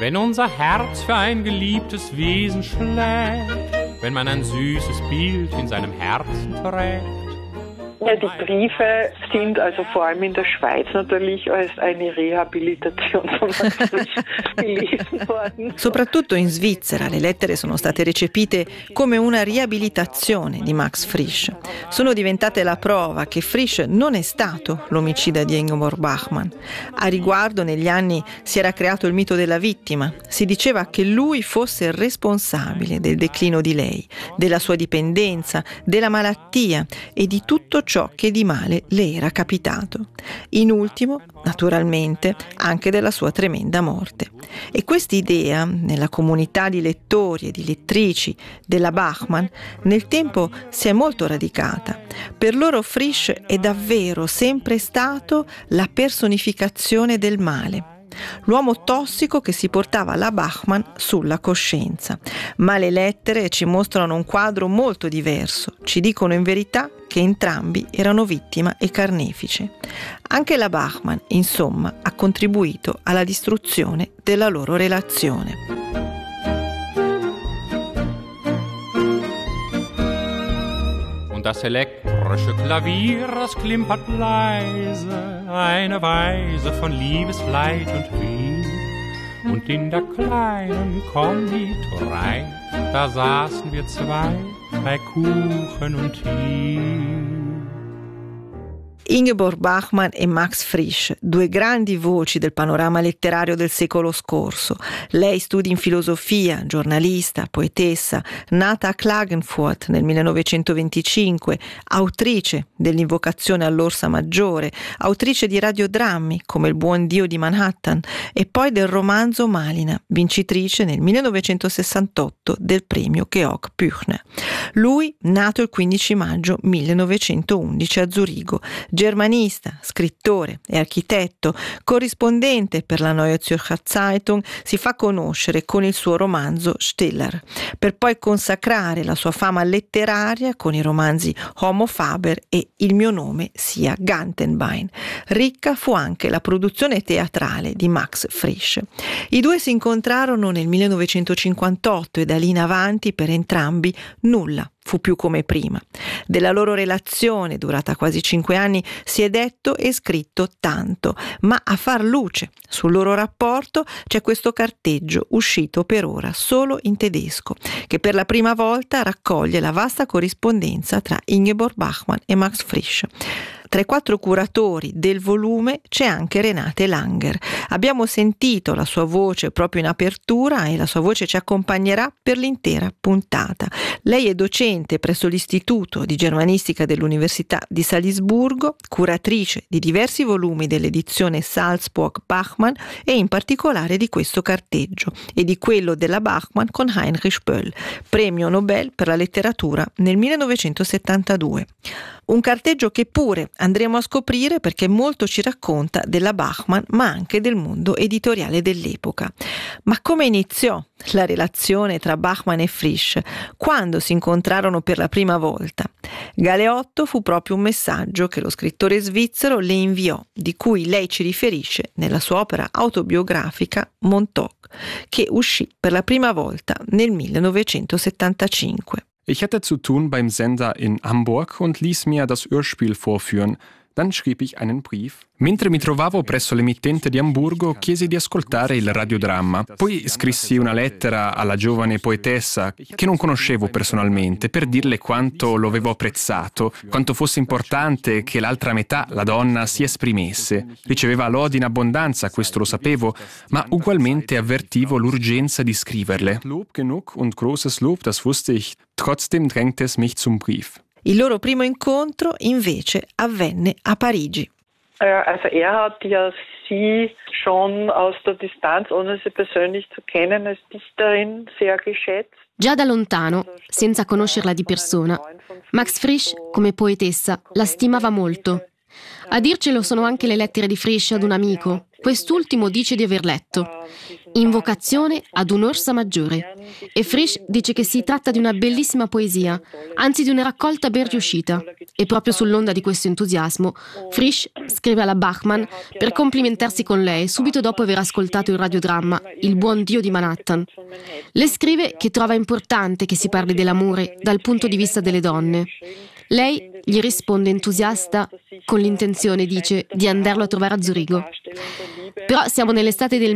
Wenn unser Herz für ein geliebtes Wesen schlägt, wenn man ein süßes Bild in seinem Herzen trägt. Ja, die Briefe sind also vor allem in der Schweiz natürlich als eine Rehabilitation von Max Frisch gelesen worden. Soprattutto in Svizzera le lettere sono state recepite come una riabilitazione di Max Frisch. Sono diventate la prova che Frisch non è stato l'omicida di Ingeborg Bachmann. A riguardo negli anni si era creato il mito della vittima. Si diceva che lui fosse il responsabile del declino di lei, della sua dipendenza, della malattia e di tutto ciò che di male le era capitato. In ultimo, naturalmente, anche della sua tremenda morte. E quest'idea, nella comunità di lettori e di lettrici della Bachmann, nel tempo si è molto radicata. Per loro Frisch è davvero sempre stato la personificazione del male. L'uomo tossico che si portava la Bachmann sulla coscienza. Ma le lettere ci mostrano un quadro molto diverso, ci dicono in verità che entrambi erano vittima e carnefice. Anche la Bachmann, insomma, ha contribuito alla distruzione della loro relazione. Und das elektrische Klavier, das klimpert leise, eine Weise von Liebesleid und Weh. Und in der kleinen Konditorei, da saßen wir zwei, bei Kuchen und Tee. Ingeborg Bachmann e Max Frisch, due grandi voci del panorama letterario del secolo scorso. Lei studi in filosofia, giornalista, poetessa, nata a Klagenfurt nel 1925, autrice dell'Invocazione all'Orsa Maggiore, autrice di radiodrammi come Il buon Dio di Manhattan e poi del romanzo Malina, vincitrice nel 1968 del premio Georg Büchner. Lui, nato il 15 maggio 1911 a Zurigo, germanista, scrittore e architetto, corrispondente per la Neue Zürcher Zeitung, si fa conoscere con il suo romanzo Stiller, per poi consacrare la sua fama letteraria con i romanzi Homo Faber e Il mio nome sia Gantenbein. Ricca fu anche la produzione teatrale di Max Frisch. I due si incontrarono nel 1958 e da lì in avanti per entrambi nulla fu più come prima. Della loro relazione, durata quasi 5 anni, si è detto e scritto tanto, ma a far luce sul loro rapporto c'è questo carteggio uscito per ora solo in tedesco, che per la prima volta raccoglie la vasta corrispondenza tra Ingeborg Bachmann e Max Frisch. Tra i 4 curatori del volume c'è anche Renate Langer. Abbiamo sentito la sua voce proprio in apertura e la sua voce ci accompagnerà per l'intera puntata. Lei è docente presso l'Istituto di Germanistica dell'Università di Salisburgo, curatrice di diversi volumi dell'edizione Salzburg-Bachmann e in particolare di questo carteggio e di quello della Bachmann con Heinrich Böll, premio Nobel per la letteratura nel 1972. Un carteggio che pure andremo a scoprire perché molto ci racconta della Bachmann ma anche del mondo editoriale dell'epoca. Ma come iniziò la relazione tra Bachmann e Frisch? Quando si incontrarono per la prima volta? Galeotto fu proprio un messaggio che lo scrittore svizzero le inviò, di cui lei ci riferisce nella sua opera autobiografica Montauk, che uscì per la prima volta nel 1975. Ich hatte zu tun beim Sender in Hamburg und ließ mir das Hörspiel vorführen. Dann schrieb ich einen Brief. Mentre mi trovavo presso l'emittente di Amburgo, chiesi di ascoltare il radiodramma. Poi scrissi una lettera alla giovane poetessa che non conoscevo personalmente per dirle quanto lo avevo apprezzato, quanto fosse importante che l'altra metà, la donna, si esprimesse. Riceveva lodi in abbondanza, questo lo sapevo, ma ugualmente avvertivo l'urgenza di scriverle. Lob genug und großes Lob, das wusste ich. Trotzdem drängte es mich zum Brief. Il loro primo incontro invece avvenne a Parigi. Also hat ja sie schon aus der Distanz, ohne sie persönlich zu kennen, als Dichterin sehr geschätzt. Già da lontano, senza conoscerla di persona, Max Frisch, come poetessa, la stimava molto. A dircelo sono anche le lettere di Frisch ad un amico, quest'ultimo dice di aver letto Invocazione ad un'orsa maggiore e Frisch dice che si tratta di una bellissima poesia, anzi di una raccolta ben riuscita. E proprio sull'onda di questo entusiasmo, Frisch scrive alla Bachmann per complimentarsi con lei subito dopo aver ascoltato il radiodramma Il buon Dio di Manhattan. Le scrive che trova importante che si parli dell'amore dal punto di vista delle donne. Lei gli risponde entusiasta con l'intenzione, dice, di andarlo a trovare a Zurigo. Però siamo nell'estate del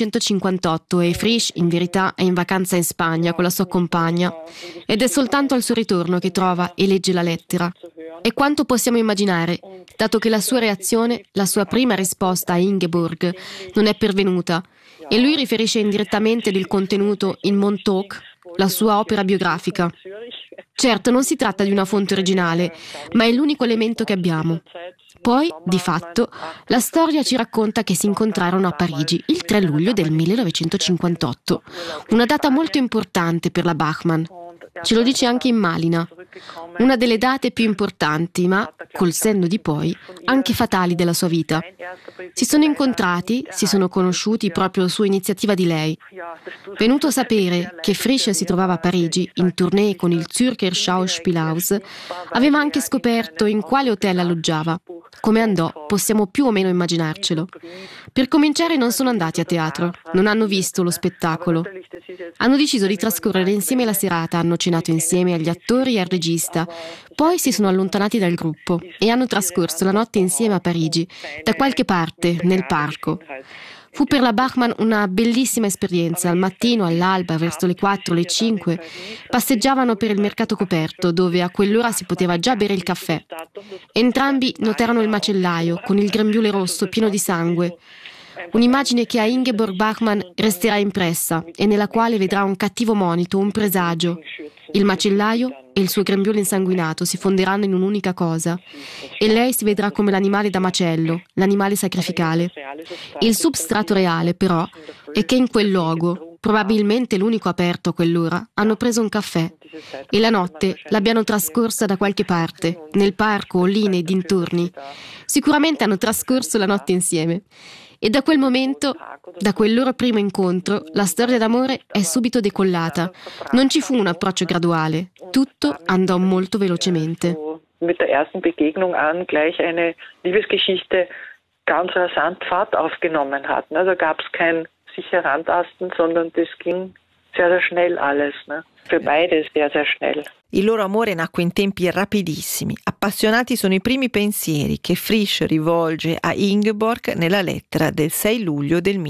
1958 e Frisch in verità è in vacanza in Spagna con la sua compagna ed è soltanto al suo ritorno che trova e legge la lettera. E quanto possiamo immaginare, dato che la sua reazione, la sua prima risposta a Ingeborg non è pervenuta e lui riferisce indirettamente del contenuto in Montauk, la sua opera biografica. Certo, non si tratta di una fonte originale, ma è l'unico elemento che abbiamo. Poi, di fatto, la storia ci racconta che si incontrarono a Parigi il 3 luglio del 1958, una data molto importante per la Bachmann. Ce lo dice anche in Malina, una delle date più importanti, ma, col senno di poi, anche fatali della sua vita. Si sono incontrati, si sono conosciuti proprio su iniziativa di lei. Venuto a sapere che Frisch si trovava a Parigi, in tournée con il Zürcher Schauspielhaus, aveva anche scoperto in quale hotel alloggiava. Come andò, possiamo più o meno immaginarcelo. Per cominciare non sono andati a teatro, non hanno visto lo spettacolo. Hanno deciso di trascorrere insieme la serata, hanno cenato insieme agli attori e al regista, poi si sono allontanati dal gruppo e hanno trascorso la notte insieme a Parigi, da qualche parte, nel parco. Fu per la Bachmann una bellissima esperienza. Al mattino, all'alba, verso le 4, le 5, passeggiavano per il mercato coperto, dove a quell'ora si poteva già bere il caffè. Entrambi notarono il macellaio, con il grembiule rosso pieno di sangue. Un'immagine che a Ingeborg Bachmann resterà impressa e nella quale vedrà un cattivo monito, un presagio. Il macellaio e il suo grembiule insanguinato si fonderanno in un'unica cosa e lei si vedrà come l'animale da macello, l'animale sacrificale. Il substrato reale, però, è che in quel luogo, probabilmente l'unico aperto a quell'ora, hanno preso un caffè e la notte l'abbiano trascorsa da qualche parte, nel parco o lì nei dintorni. Sicuramente hanno trascorso la notte insieme. E da quel momento, da quel loro primo incontro, la storia d'amore è subito decollata. Non ci fu un approccio graduale, tutto andò molto velocemente. Mit der ersten Begegnung an gleich eine Liebesgeschichte ganz rasant Fahrt aufgenommen hat. Da gab es kein sich herantasten, sondern das ging sehr, sehr schnell alles. Für beide sehr, sehr schnell. Il loro amore nacque in tempi rapidissimi. Appassionati sono i primi pensieri che Frisch rivolge a Ingeborg nella lettera del 6 luglio del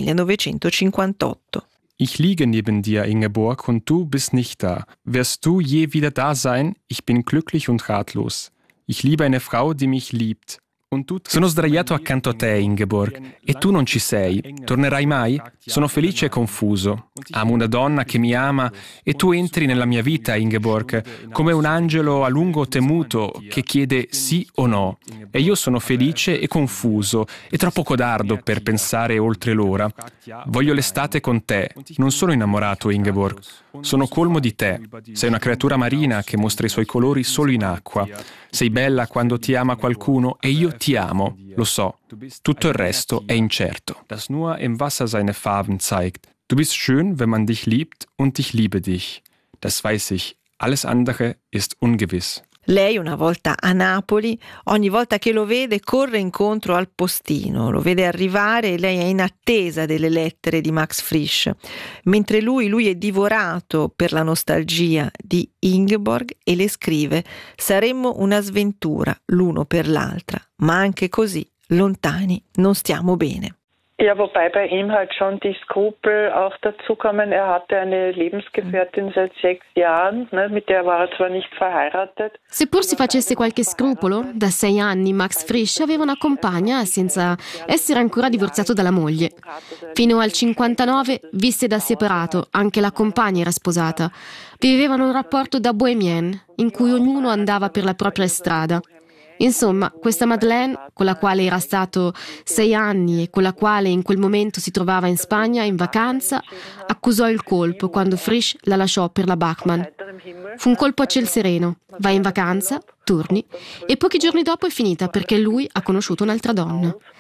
1958. Ich liege neben dir, Ingeborg, und du bist nicht da. Wirst du je wieder da sein? Ich bin glücklich und ratlos. Ich liebe eine Frau, die mich liebt. Sono sdraiato accanto a te, Ingeborg, e tu non ci sei. Tornerai mai? Sono felice e confuso. Amo una donna che mi ama e tu entri nella mia vita, Ingeborg, come un angelo a lungo temuto che chiede sì o no. E io sono felice e confuso e troppo codardo per pensare oltre l'ora. Voglio l'estate con te. Non sono innamorato, Ingeborg. Sono colmo di te. Sei una creatura marina che mostra i suoi colori solo in acqua. Sei bella quando ti ama qualcuno e io ti amo, lo so. Tutto il resto è incerto. Das nur im Wasser seine Farben zeigt. Du bist schön, wenn man dich liebt und ich liebe dich. Das weiß ich. Alles andere ist ungewiss. Lei, una volta a Napoli, ogni volta che lo vede corre incontro al postino, lo vede arrivare e lei è in attesa delle lettere di Max Frisch, mentre lui è divorato per la nostalgia di Ingeborg e le scrive: saremmo una sventura l'uno per l'altra, ma anche così lontani non stiamo bene. Ja, wobei bei ihm halt schon die Skrupel auch dazukommen. Er hatte eine Lebensgefährtin seit 6 Jahren, mit der war er zwar nicht verheiratet. Seppur si facesse qualche scrupolo, da 6 anni Max Frisch aveva una compagna senza essere ancora divorziato dalla moglie. Fino al 59 visse da separato, anche la compagna era sposata. Vivevano un rapporto da bohemien, in cui ognuno andava per la propria strada. Insomma, questa Madeleine, con la quale era stato 6 anni e con la quale in quel momento si trovava in Spagna in vacanza, accusò il colpo quando Frisch la lasciò per la Bachmann. Fu un colpo a ciel sereno. Vai in vacanza, torni, e pochi giorni dopo è finita perché lui ha conosciuto un'altra donna.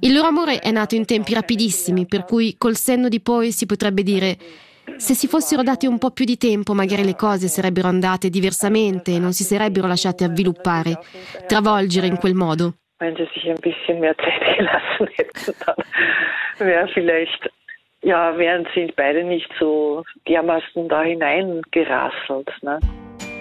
Il loro amore è nato in tempi rapidissimi, per cui col senno di poi si potrebbe dire: se si fossero dati un po' più di tempo, magari le cose sarebbero andate diversamente e non si sarebbero lasciate avviluppare, travolgere in quel modo. Wenn sie sich ein bisschen mehr Zeit gelassen hätten, dann wären sie beide nicht so dermaßen da hineingerasselt. Ne?